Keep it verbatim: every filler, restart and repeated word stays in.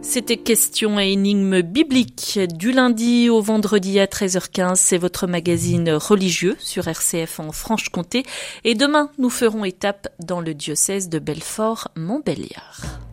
C'était Questions et énigmes bibliques du lundi au vendredi à treize heures quinze. C'est votre magazine religieux sur R C F en Franche-Comté. Et demain, nous ferons étape dans le diocèse de Belfort-Montbéliard.